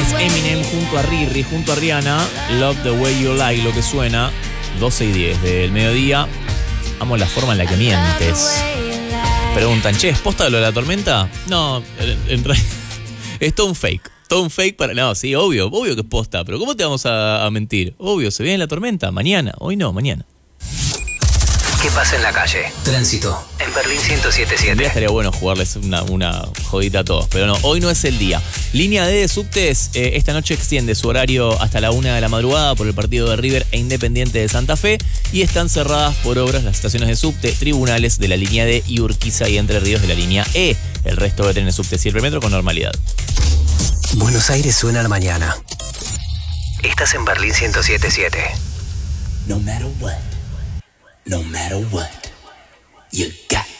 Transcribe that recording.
Es Eminem junto a Riri, junto a Rihanna. Love the way you lie, lo que suena. 12:10 del mediodía. Amo la forma en la que mientes. Preguntan, che, ¿es posta lo de la tormenta? No, en realidad es todo un fake. Todo un fake para... No, sí, obvio que es posta. Pero ¿cómo te vamos a mentir? Obvio, se viene la tormenta. Mañana. Hoy no, mañana. ¿Qué pasa en la calle? Tránsito. En Berlín Un día 107.7. estaría bueno jugarles una jodita a todos, pero no, hoy no es el día. Línea D de subtes esta noche extiende su horario hasta la 1 de la madrugada por el partido de River e Independiente de Santa Fe y están cerradas por obras las estaciones de subte, tribunales de la línea D y Urquiza y Entre Ríos de la línea E. El resto de trenes subtes y el premetro con normalidad. Buenos Aires suena a la mañana. Estás en Berlín 107.7. No matter what, you got